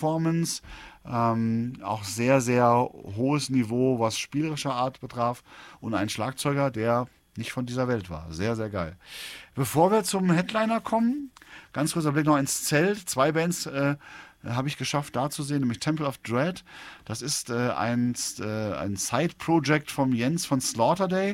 Performance, auch sehr, sehr hohes Niveau, was spielerische Art betraf und ein Schlagzeuger, der nicht von dieser Welt war. Sehr, sehr geil. Bevor wir zum Headliner kommen, ganz kurzer Blick noch ins Zelt. 2 Bands habe ich geschafft da zu sehen, nämlich Temple of Dread. Das ist ein Side-Project vom Jens von Slaughter.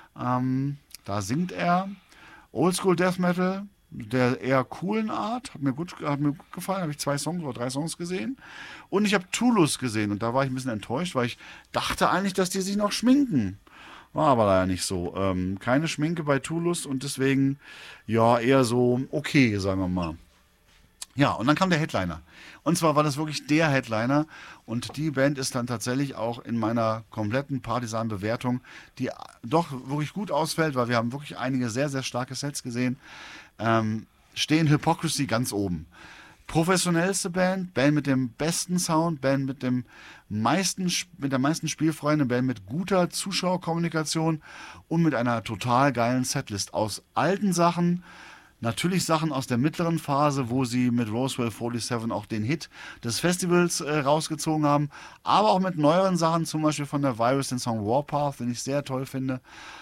Da singt er Oldschool Death Metal, der eher coolen Art. Hat mir gut gefallen. Habe ich 2 Songs oder 3 Songs gesehen. Und ich habe Tulus gesehen und da war ich ein bisschen enttäuscht, weil ich dachte eigentlich, dass die sich noch schminken. War aber leider nicht so. Keine Schminke bei Tulus und deswegen, ja, eher so okay, sagen wir mal. Ja, und dann kam der Headliner. Und zwar war das wirklich der Headliner. Und die Band ist dann tatsächlich auch in meiner kompletten Partisan-Bewertung, die doch wirklich gut ausfällt, weil wir haben wirklich einige sehr, sehr starke Sets gesehen, stehen Hypocrisy ganz oben. Professionellste Band, Band mit dem besten Sound, Band mit mit der meisten Spielfreude, Band mit guter Zuschauerkommunikation und mit einer total geilen Setlist aus alten Sachen. Natürlich Sachen aus der mittleren Phase, wo sie mit Roswell 47 auch den Hit des Festivals rausgezogen haben, aber auch mit neueren Sachen, zum Beispiel von der Virus den Song Warpath, den ich sehr toll finde.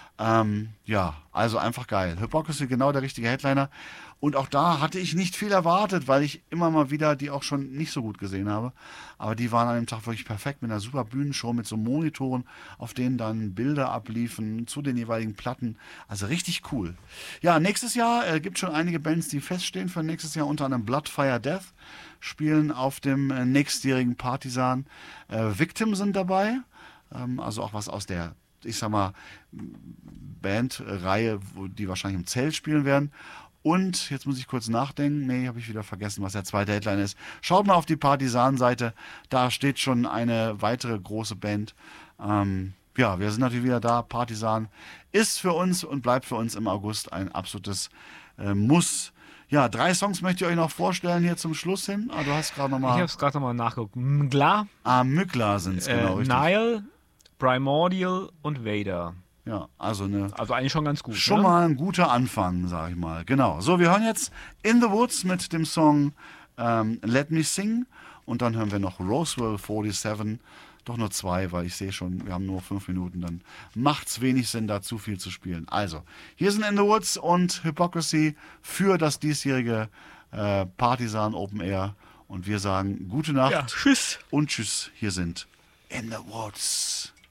Ja, also einfach geil. Hypocrisy, genau der richtige Headliner. Und auch da hatte ich nicht viel erwartet, weil ich immer mal wieder die auch schon nicht so gut gesehen habe. Aber die waren an dem Tag wirklich perfekt mit einer super Bühnenshow, mit so Monitoren, auf denen dann Bilder abliefen zu den jeweiligen Platten. Also richtig cool. Ja, nächstes Jahr gibt schon einige Bands, die feststehen für nächstes Jahr, unter anderem Bloodfire Death, spielen auf dem nächstjährigen Partisan. Victim sind dabei, also auch was aus der, ich sag mal, Bandreihe, die wahrscheinlich im Zelt spielen werden. Und jetzt muss ich kurz nachdenken. Nee, habe ich wieder vergessen, was der zweite Headline ist. Schaut mal auf die Partisan-Seite. Da steht schon eine weitere große Band. Ja, wir sind natürlich wieder da. Partisan ist für uns und bleibt für uns im August ein absolutes Muss. Ja, 3 Songs möchte ich euch noch vorstellen hier zum Schluss hin. Ah, du hast gerade Ich nochmal. habe es gerade nochmal nachgeguckt. Mgla, Mykla sind es, genau, richtig. Nile, Primordial und Vader. Ja, also eine. Also eigentlich schon ganz gut. Schon ne? mal ein guter Anfang, sag ich mal. Genau. So, wir hören jetzt In the Woods mit dem Song Let Me Sing. Und dann hören wir noch Roswell 47. Doch nur 2, weil ich sehe schon, wir haben nur 5 Minuten. Dann macht's wenig Sinn, da zu viel zu spielen. Also, hier sind In the Woods und Hypocrisy für das diesjährige Partisan Open Air. Und wir sagen gute Nacht Ja, tschüss. und tschüss. Hier sind In the Woods.